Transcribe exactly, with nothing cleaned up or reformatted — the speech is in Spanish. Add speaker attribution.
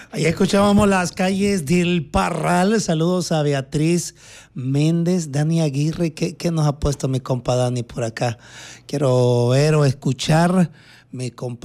Speaker 1: Ahí escuchábamos Las Calles del Parral. Saludos a Beatriz Méndez, Dani Aguirre. ¿Qué, qué nos ha puesto mi compa Dani por acá? Quiero ver o escuchar mi compa